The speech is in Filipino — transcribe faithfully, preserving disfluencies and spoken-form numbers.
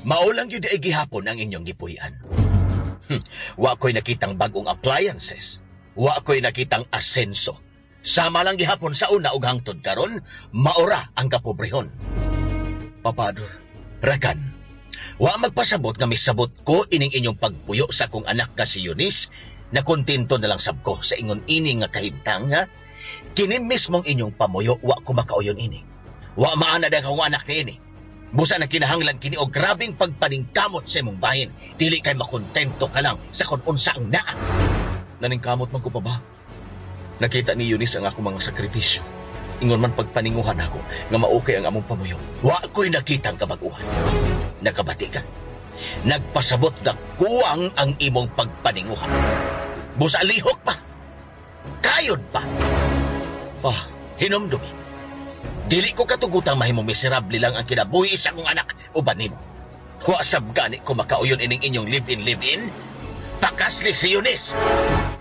Maulang yun ay gihapon ang inyong gipuy-an. Hmm. Wa ko'y nakitang bagong appliances. Wa ko'y nakitang asenso. Sama lang gihapon sa una ug hangtod karon, maura ang kapobrehon. Papador, Rakan, wa magpasabot nga misabot ko ining inyong pagpuyo sa kong anak nga si Eunice, na kontento na lang sab ko sa ingon ini nga kahimtang, ha? Kini mismong inyong pamuyo, wa ko makauyon ini. Wa maana da akong anak ni ini. Busa na kinahanglan kini og grabing pagpaningkamot sa imong bahin. Dili kay makontento ka lang sa kung unsa ang naa. Naningkamot man ko pa ba? Nakita ni Eunice ang ako mga sakripisyo. Ingon man pagpaninguhan ako nga maukay ang among pamuyo. Wa ko'y nakitang kabaguhan. Nakabati ka. Nagpasabot nga kuwang ang imong pagpaninguhan. Busa lihok pa. Kayod pa. Pa, hinumdumi. Dili ko katugutang mahimong miserable lang ang kinabuhi sa akong anak uban nimo. Wa sab gani ko makauyon ining inyong live-in live-in. Pakasli si Eunice.